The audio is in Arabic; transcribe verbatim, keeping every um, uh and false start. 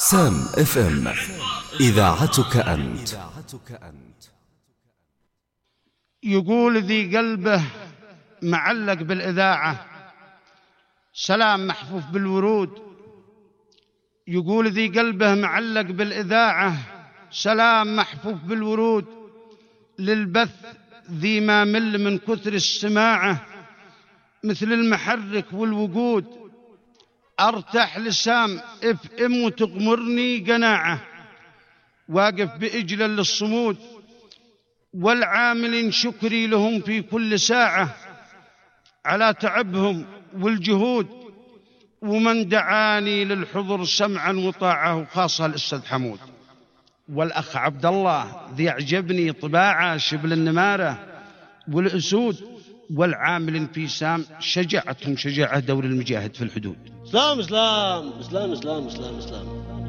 سام اف ام، إذاعتك أنت. يقول ذي قلبه معلق بالإذاعة سلام محفوف بالورود. يقول ذي قلبه معلق بالإذاعة سلام محفوف بالورود. للبث ذي ما مل من كثر السماعة مثل المحرك والوقود. أرتاح لسام اف ام وتغمرني قناعة، واقف بإجلا للصمود والعاملين شكري لهم في كل ساعة على تعبهم والجهود. ومن دعاني للحضور سمعا وطاعة، وخاصة الأستاذ حمود والأخ عبد الله ذي أعجبني طباعة شبل النمارة والأسود. والعامل في سام شجاعتهم شجاعة دور المجاهد في الحدود. اسلام اسلام اسلام اسلام اسلام اسلام